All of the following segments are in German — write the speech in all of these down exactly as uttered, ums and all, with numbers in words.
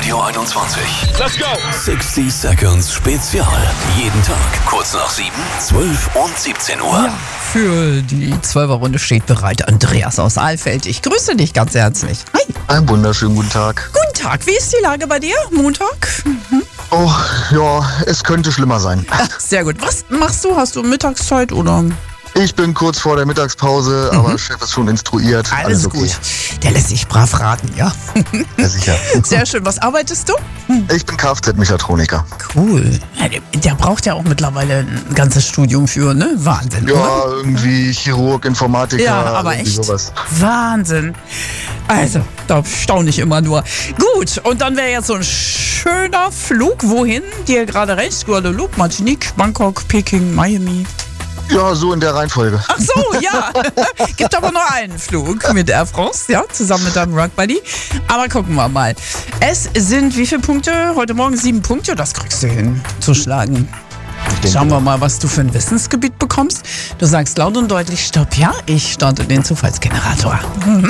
Radio einundzwanzig. Let's go! sechzig Seconds Spezial. Jeden Tag kurz nach sieben, zwölf und siebzehn Uhr. Ja, für die Zwölfer-Runde steht bereit Andreas aus Alfeld. Ich grüße dich ganz herzlich. Hi. Einen wunderschönen guten Tag. Guten Tag, wie ist die Lage bei dir? Montag? Mhm. Oh, ja, es könnte schlimmer sein. Ach, sehr gut. Was machst du? Hast du Mittagszeit oder? Ich bin kurz vor der Mittagspause, mhm. aber Chef ist schon instruiert. Alles, Alles okay. gut. Der lässt sich brav raten, ja? Ja, sicher. Sehr schön. Was arbeitest du? Ich bin Kfz-Mechatroniker. Cool. Ja, der, der braucht ja auch mittlerweile ein ganzes Studium für, ne? Wahnsinn, Ja, oder? irgendwie Chirurg, Informatiker. Ja, aber echt. Sowas. Wahnsinn. Also, da staune ich immer nur. Gut, und dann wäre jetzt so ein schöner Flug. Wohin? Dir gerade recht? Guadeloupe, Martinique, Bangkok, Peking, Miami. Ja, so in der Reihenfolge. Ach so, ja. Gibt aber nur einen Flug mit Air France, ja, zusammen mit deinem Rock Buddy. Aber gucken wir mal. Es sind wie viele Punkte? Heute Morgen sieben Punkte. Das kriegst du hin, zu schlagen. Schauen wir mal, was du für ein Wissensgebiet bekommst. Du sagst laut und deutlich Stopp. Ja, ich starte den Zufallsgenerator. Mhm.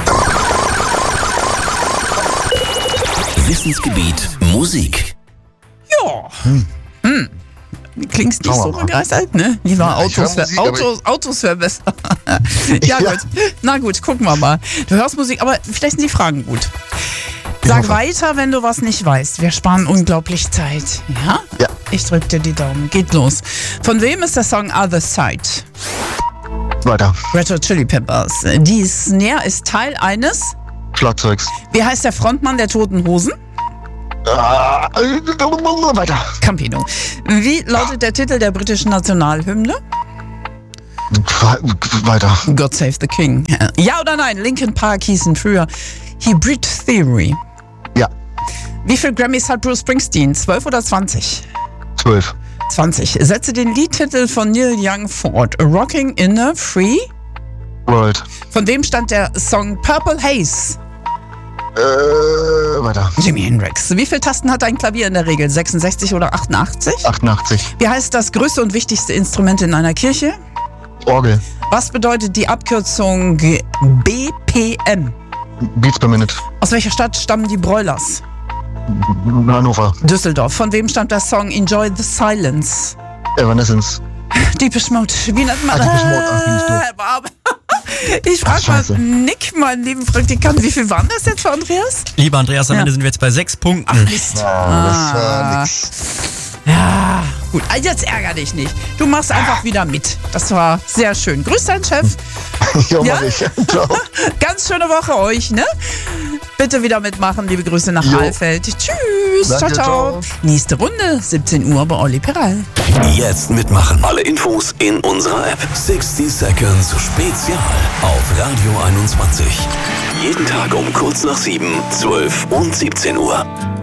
Wissensgebiet Musik. Ja. Hm. Hm. Klingst nicht so begeistert, ne? Lieber Ja, Autos, Musik, wär, Autos, Autos wäre besser. ja, Ja. gut. Na gut, gucken wir mal. Du hörst Musik, aber vielleicht sind die Fragen gut. Sag hoffe. weiter, wenn du was nicht weißt. Wir sparen unglaublich Zeit. Ja? Ja. Ich drück dir die Daumen. Geht los. Von wem ist der Song Other Side? Weiter. Red Hot Chili Peppers. Die Snare ist Teil eines. Schlagzeugs. Wie heißt der Frontmann der Toten Hosen? Ah, weiter. Campino. Wie lautet der Titel der britischen Nationalhymne? Weiter. God Save the King. Ja oder nein? Linkin Park hießen früher Hybrid Theory. Ja. Wie viele Grammys hat Bruce Springsteen? zwölf oder zwanzig? Zwölf. zwanzig. Setze den Liedtitel von Neil Young fort. Rocking in a Free. World. Von wem stand der Song Purple Haze? Äh, weiter. Jimi Hendrix. Wie viele Tasten hat ein Klavier in der Regel? sechsundsechzig oder achtundachtzig? achtundachtzig. Wie heißt das größte und wichtigste Instrument in einer Kirche? Orgel. Was bedeutet die Abkürzung B P M? Beats per Minute. Aus welcher Stadt stammen die Broilers? Hannover. Düsseldorf. Von wem stammt der Song Enjoy the Silence? Evanescence. Deepish Mode. Wie nennt man Ah, Deepish Mode. Ach, bin ich doof. Aber ich frage Ach, mal scheiße. Nick, meinen lieben Praktikanten, wie viel waren das jetzt für Andreas? Lieber Andreas, am Ja. Ende sind wir jetzt bei sechs Punkten. Ach Mist. Ah, das war nix. Ja, gut. Ah, jetzt ärger dich nicht. Du machst einfach wieder mit. Das war sehr schön. Grüß deinen Chef. Ja, Ja? mach ich. Ciao. Ganz schöne Woche euch, ne? Bitte wieder mitmachen. Liebe Grüße nach Jo. Alfeld. Tschüss. Danke, ciao, ciao. ciao. Nächste Runde, siebzehn Uhr bei Olli Peral. Jetzt mitmachen. Alle Infos in unserer App. sechzig Seconds Spezial auf Radio einundzwanzig. Jeden Tag um kurz nach sieben, zwölf und siebzehn Uhr.